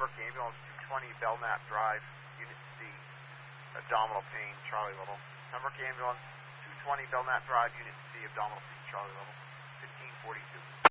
Pembroke Ambulance, 220 Belknap Drive, Unit C, abdominal pain, Charlie level. Pembroke Ambulance, 220 Belknap Drive, Unit C, abdominal pain, Charlie level, 1542.